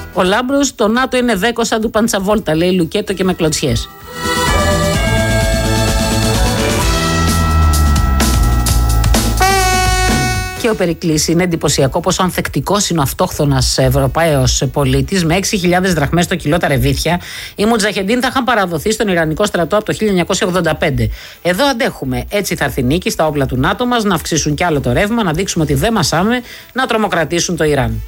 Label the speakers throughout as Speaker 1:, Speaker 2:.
Speaker 1: Ο Λάμπρος, το ΝΑΤΟ είναι δέκο σαν του Παντσαβόλτα, λέει Λουκέτο και με κλωτσιές. Και ο Περικλής είναι εντυπωσιακό πόσο ανθεκτικός είναι ο αυτόχθονας Ευρωπαίος πολίτης. Με 6.000 δραχμές το κιλό τα ρεβίθια, οι Μουτζαχεντίν θα είχαν παραδοθεί στον Ιρανικό στρατό από το 1985. Εδώ αντέχουμε. Έτσι θα έρθει νίκη στα όπλα του ΝΑΤΟ μας, να αυξήσουν κι άλλο το ρεύμα, να δείξουμε ότι δεν μασάμε, να τρομοκρατήσουν το Ιράν.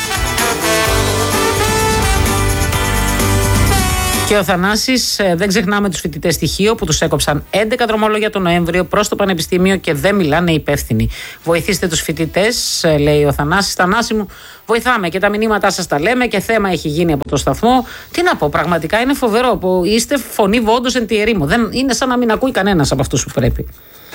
Speaker 1: Και ο Θανάσης, δεν ξεχνάμε τους φοιτητές στοιχείο που τους έκοψαν 11 δρομολόγια το Νοέμβριο προς το Πανεπιστήμιο και δεν μιλάνε υπεύθυνοι. Βοηθήστε τους φοιτητές, λέει ο Θανάσης. Θανάση μου, βοηθάμε και τα μηνύματά σας τα λέμε και θέμα έχει γίνει από το σταθμό. Τι να πω, πραγματικά είναι φοβερό που είστε φωνή βόντος εν τη ερήμο. Δεν είναι σαν να μην ακούει κανένας από αυτούς που πρέπει.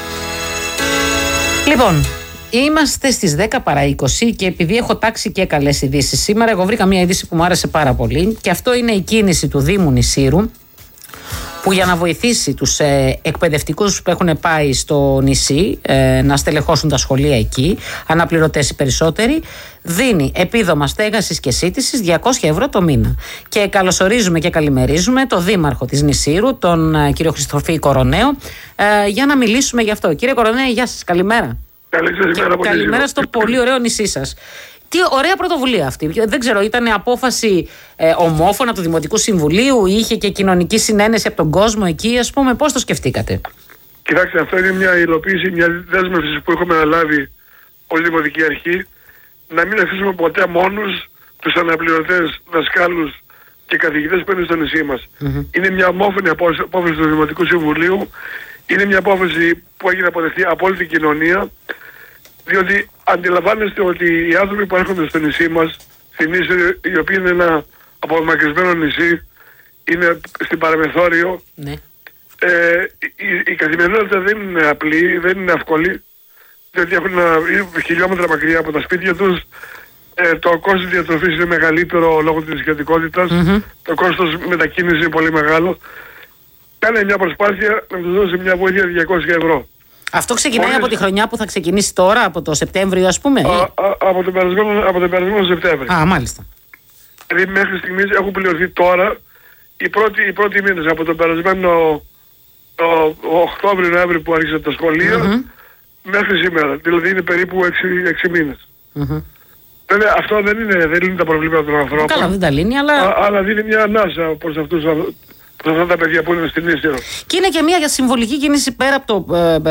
Speaker 1: Λοιπόν. Είμαστε στις 10 παρά 20 και επειδή έχω τάξει και καλές ειδήσεις σήμερα, εγώ βρήκα μια είδηση που μου άρεσε πάρα πολύ και αυτό είναι η κίνηση του Δήμου Νησήρου, που για να βοηθήσει τους εκπαιδευτικούς που έχουν πάει στο νησί να στελεχώσουν τα σχολεία εκεί, αναπληρωτές οι περισσότεροι, δίνει επίδομα στέγασης και σύντησης 200 ευρώ το μήνα. Και καλωσορίζουμε και καλημερίζουμε τον Δήμαρχο της Νησήρου, τον κύριο Χριστοφή Κοροναίο, για να μιλήσουμε γι' αυτό. Κύριε Κοροναίο, γεια σας, καλημέρα. Καλημέρα στο πολύ ωραίο νησί σας. Τι ωραία πρωτοβουλία αυτή. Δεν ξέρω, ήταν απόφαση ομόφωνα του Δημοτικού Συμβουλίου, είχε και κοινωνική συνένεση από τον κόσμο εκεί, ας πούμε, πώς το σκεφτήκατε?
Speaker 2: Κοιτάξτε, αυτό είναι μια υλοποίηση, μια δέσμευση που έχουμε αναλάβει ως Δημοτική Αρχή, να μην αφήσουμε ποτέ μόνους τους αναπληρωτές δασκάλους και καθηγητές που είναι στο νησί μας. Είναι μια ομόφωνη απόφαση του Δημοτικού Συμβουλίου, είναι μια απόφαση που έγινε αποδεχτεί από όλη την κοινωνία, διότι αντιλαμβάνεστε ότι οι άνθρωποι που έρχονται στο νησί μας, στην Ίσο, η οποία είναι ένα απομακρυσμένο νησί, είναι στην παραμεθόριο, ναι. Η καθημερινότητα δεν είναι απλή, δεν είναι εύκολη, διότι έχουν χιλιόμετρα μακριά από τα σπίτια τους, το κόστος διατροφής είναι μεγαλύτερο λόγω της σχετικότητας, το κόστος μετακίνησης είναι πολύ μεγάλο. Κάνε μια προσπάθεια να τους δώσει μια βοήθεια 200 ευρώ.
Speaker 1: Αυτό ξεκινάει από τη χρονιά που θα ξεκινήσει τώρα, από το Σεπτέμβριο, ας πούμε?
Speaker 2: Από τον περασμένο Σεπτέμβριο.
Speaker 1: Α, μάλιστα.
Speaker 2: Δηλαδή μέχρι στιγμής έχουν πληρωθεί τώρα οι πρώτοι μήνες, από τον περασμένο Οκτώβριο-Νοέμβριο που άρχισε τα σχολεία, μέχρι σήμερα. Δηλαδή είναι περίπου 6 μήνες. Βέβαια αυτό δεν είναι τα προβλήματα των ανθρώπων.
Speaker 1: Καλά, δεν τα λύνει, αλλά
Speaker 2: δίνει μια ανάσα προς αυτά τα παιδιά που είναι στην Ίσυρο.
Speaker 1: Και είναι και μια συμβολική κίνηση πέρα από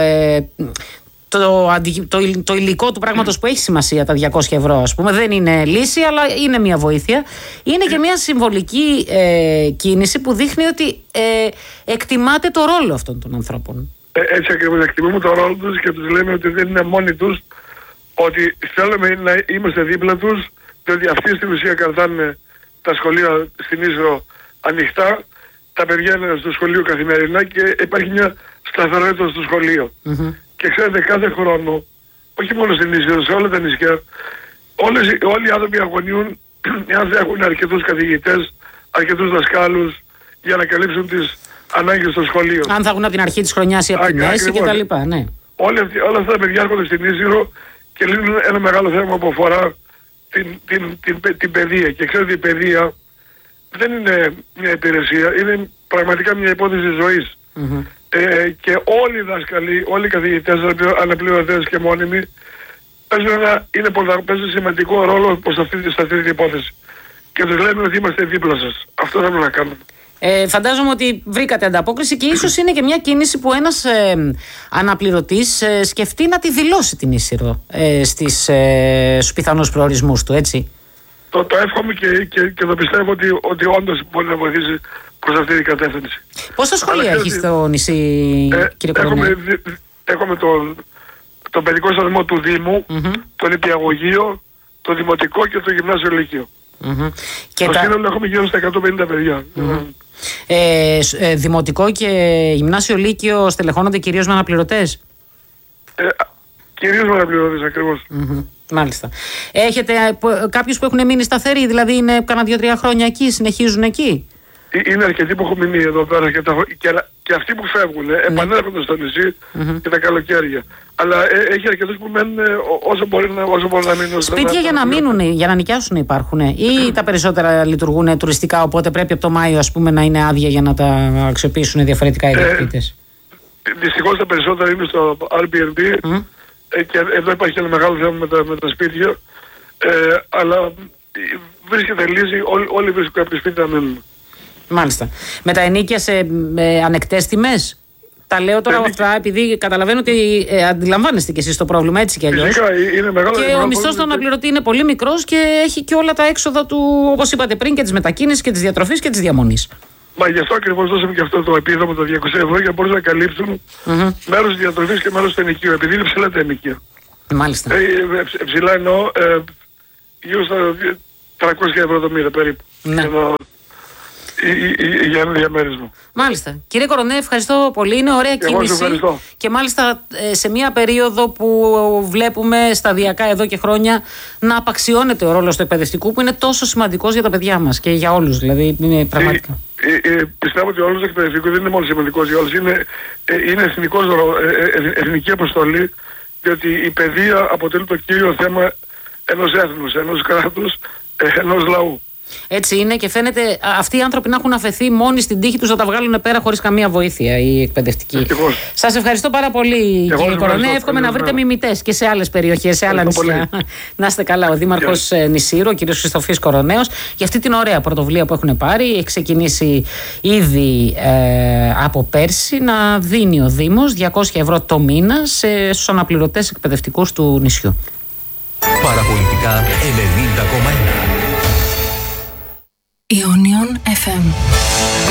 Speaker 1: το υλικό του πράγματος που έχει σημασία, τα 200 ευρώ, ας πούμε. Δεν είναι λύση, αλλά είναι μια βοήθεια. Είναι και μια συμβολική κίνηση που δείχνει ότι εκτιμάτε το ρόλο αυτών των ανθρώπων.
Speaker 2: Έτσι ακριβώς, εκτιμούμε το ρόλο τους και τους λέμε ότι δεν είναι μόνοι τους, ότι θέλουμε να είμαστε δίπλα τους, διότι αυτοί στην ουσία κρατάνε τα σχολεία στην Ίσυρο ανοιχτά. Τα παιδιά είναι στο σχολείο καθημερινά και υπάρχει μια σταθερότητα στο σχολείο. Και ξέρετε, κάθε χρόνο, όχι μόνο στην Ίσυρο, σε όλα τα νησιά, όλοι οι άνθρωποι αγωνιούν αν θα έχουν αρκετούς καθηγητές, αρκετούς δασκάλους για να καλύψουν τις ανάγκες στο σχολείο.
Speaker 1: Αν θα έχουν από την αρχή της χρονιάς ή από την μέση κτλ. Ναι.
Speaker 2: Όλα αυτά τα παιδιά έρχονται στην Ίσυρο και λύνουν ένα μεγάλο θέμα που αφορά την παιδεία. Και ξέρετε, η παιδεία δεν είναι μια υπηρεσία, είναι πραγματικά μια υπόθεση ζωής. Και όλοι οι δάσκαλοι, όλοι οι καθηγητές, αναπληρωτές και μόνιμοι, παίζουν σημαντικό ρόλο σε αυτή την υπόθεση. Και τους λέμε ότι είμαστε δίπλα σας. Αυτό θέλουμε να κάνουμε.
Speaker 1: Φαντάζομαι ότι βρήκατε ανταπόκριση και ίσως είναι και μια κίνηση που ένας αναπληρωτής σκεφτεί να τη δηλώσει την Ίσυρο στους πιθανούς προορισμούς του, έτσι.
Speaker 2: Το εύχομαι και το πιστεύω ότι όντως μπορεί να βοηθήσει προς αυτή την κατεύθυνση.
Speaker 1: Πόσα σχολεία έχει στο νησί, κύριε Κοροναίο?
Speaker 2: Έχουμε τον παιδικό σταθμό του Δήμου, τον Υπηαγωγείο, το Δημοτικό και το Γυμνάσιο Λύκειο. Στο σύνολο έχουμε γύρω στα 150 παιδιά.
Speaker 1: Δημοτικό και Γυμνάσιο Λύκειο στελεχώνονται κυρίως με αναπληρωτές?
Speaker 2: Κυρίως με αναπληρωτές, ακριβώς.
Speaker 1: Μάλιστα. Έχετε κάποιους που έχουν μείνει σταθεροί, δηλαδή είναι κάνα 2-3 χρόνια εκεί, συνεχίζουν εκεί?
Speaker 2: είναι αρκετοί που έχουν μείνει εδώ πέρα και αυτοί που φεύγουν επανέρχονται στο νησί και τα καλοκαίρια. Αλλά έχει αρκετούς που μένουν όσο μπορεί να μείνουν.
Speaker 1: Σπίτια για να μείνουν, για να νοικιάσουν υπάρχουν, ή τα περισσότερα λειτουργούν τουριστικά, οπότε πρέπει από το Μάιο ας πούμε να είναι άδεια για να τα αξιοποιήσουν διαφορετικά οι ιδιοκτήτες?
Speaker 2: Δυστυχώς τα περισσότερα είναι στο Airbnb και εδώ υπάρχει ένα μεγάλο θέμα με τα σπίτια, αλλά βρίσκεται λύση, όλοι βρίσκουν κάποιο σπίτι να μείνουν.
Speaker 1: Μάλιστα. Με τα ενοίκια σε ανεκτές τιμές? Τα λέω τώρα αυτά επειδή καταλαβαίνω ότι αντιλαμβάνεστε κι εσείς το πρόβλημα έτσι κι αλλιώς.
Speaker 2: Φυσικά, είναι μεγάλο.
Speaker 1: Και ο μισθός του αναπληρωτή είναι πολύ μικρός και έχει και όλα τα έξοδα του, όπως είπατε πριν, και της μετακίνησης και της διατροφής και της διαμονής.
Speaker 2: Μα γι' αυτό ακριβώς δώσαμε και αυτό το επίδομα το 200 ευρώ για να μπορούν να καλύψουν μέρος της διατροφής και μέρος του ενοικίου, επειδή είναι ψηλά τα ενοικία.
Speaker 1: Μάλιστα.
Speaker 2: Ψηλά εννοώ γύρω στα 300 εκατομμύρια περίπου.
Speaker 1: Ναι.
Speaker 2: Για ένα διαμέρισμα.
Speaker 1: Μάλιστα. Κύριε Κορονέ, ευχαριστώ πολύ. Είναι ωραία κίνηση. Και μάλιστα σε μια περίοδο που βλέπουμε σταδιακά εδώ και χρόνια να απαξιώνεται ο ρόλος του εκπαιδευτικού, που είναι τόσο σημαντικός για τα παιδιά μας και για όλους. Δηλαδή, είναι πραγματικά.
Speaker 2: Πιστεύω ότι ο ρόλος του εκπαιδευτικού δεν είναι μόνο σημαντικός για όλους. Είναι εθνική αποστολή, διότι η παιδεία αποτελεί το κύριο θέμα ενός έθνους, ενός κράτους, ενός λαού.
Speaker 1: Έτσι είναι και φαίνεται αυτοί οι άνθρωποι να έχουν αφαιθεί μόνοι στην τύχη τους να τα βγάλουν πέρα χωρίς καμία βοήθεια οι εκπαιδευτικοί. Σας ευχαριστώ πάρα πολύ, κύριε Κορονέ. Εύχομαι να βρείτε μιμητές και σε άλλες περιοχές, σε άλλα νησιά. Να είστε καλά. Ο Δήμαρχος Νησίρου, ο κύριος Χριστοφής Κορονέος, για αυτή την ωραία πρωτοβουλία που έχουν πάρει. Έχει ξεκινήσει ήδη από πέρσι να δίνει ο Δήμος 200 ευρώ το μήνα στους αναπληρωτές εκπαιδευτικούς του νησιού.
Speaker 3: Παραπολιτικά 90,1.
Speaker 4: Ionion FM.